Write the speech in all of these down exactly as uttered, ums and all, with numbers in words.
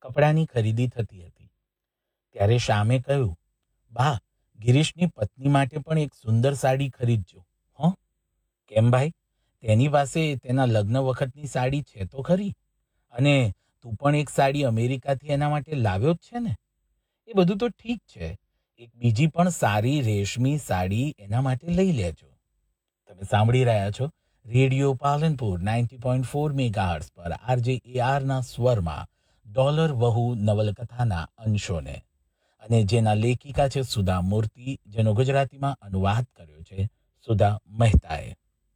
કપડાની ખરીદી થતી હતી. ત્યારે શ્યામે કહ્યું, બા, ગિરીશની પત્ની માટે પણ એક સુંદર સાડી ખરીદજો. હં? કેમ ભાઈ? તેની પાસે તેના લગ્ન વખતની સાડી છે તો ખરી, અને તું પણ એક સાડી અમેરિકાથી એના માટે લાવ્યો જ છે ને? એ બધું તો ઠીક છે, એક બીજી પણ સારી રેશમી સાડી એના માટે લઈ લેજો. તમે સાંભળી રહ્યા છો radio Palanpur ninety point four megahertz પર આરજે એ આરના સ્વરમાં ડોલર વહુ નવલકથાના અંશોને, અને જેના લેખિકા છે સુધા મૂર્તિ, જેનો ગુજરાતીમાં અનુવાદ કર્યો છે સુધા મહેતાએ.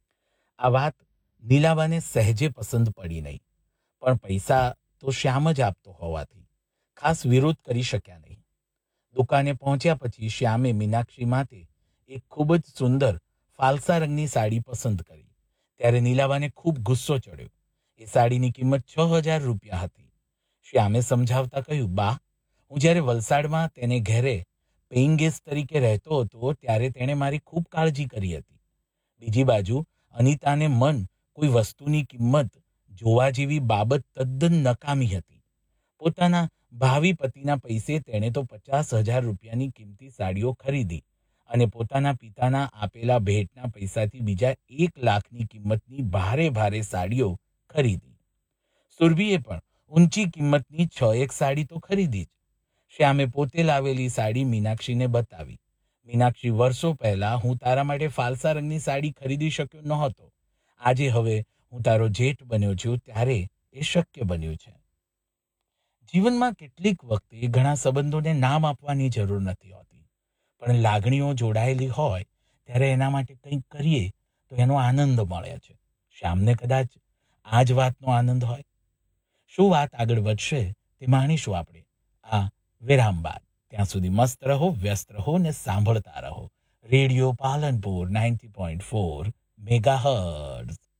આ વાત નીલાબાને સહેજે પસંદ પડી નહીં, પણ પૈસા તો શ્યામ જ આપતો હોવાથી ખાસ વિરોધ કરી શક્યા નહીં. દુકાને પહોંચ્યા પછી શ્યામે મીનાક્ષી માટે એક ખૂબ જ સુંદર ફાલસા રંગની સાડી પસંદ કરી. ત્યારે નીલાબાને ખૂબ ગુસ્સો ચડ્યો. એ સાડીની કિંમત છ હજાર રૂપિયા હતી. શ્યામે સમજાવતા કહ્યું, બા, હું જ્યારે વલસાડમાં તેને ઘેરે પેઇંગ ગેસ્ટ તરીકે રહેતો હતો ત્યારે તેણે મારી ખૂબ કાળજી કરી હતી. બીજી બાજુ અનિતાને મન કોઈ વસ્તુની કિંમત જોવા જેવી બાબત તદ્દન નકામી હતી. પોતાના ભાવિ પતિના પૈસે તેણે તો પચાસ હજાર રૂપિયાની કિંમતી સાડીઓ ખરીદી, અને પોતાના પિતાના આપેલા ભેટના પૈસાથી બીજા એક લાખની કિંમતની ભારે ભારે સાડીઓ ખરીદી. સુરભીએ પણ ઊંચી કિંમતની છ એક સાડી તો ખરીદી જ. શ્યામે પોતે લાવેલી સાડી મીનાક્ષીને બતાવી. મીનાક્ષી, વર્ષો પહેલા હું તારા માટે ફાલસા રંગની સાડી ખરીદી શક્યો નહોતો. આજે હવે હું તારો જેઠ બન્યો છું ત્યારે એ શક્ય બન્યું છે. જીવનમાં કેટલીક વખતે ઘણા સંબંધોને નામ આપવાની જરૂર નથી હોતી, પણ લાગણીઓ જોડાયેલી હોય ત્યારે એના માટે કંઈક કરીએ તો એનો આનંદ મળે છે. શ્યામને કદાચ આ જ વાતનો આનંદ હોય. શું વાત આગળ વધશે તે માણીશું આપણે આ વિરામ બાદ. ત્યાં સુધી મસ્ત રહો, વ્યસ્ત રહો ને સાંભળતા રહો radio Palanpur ninety point four megahertz.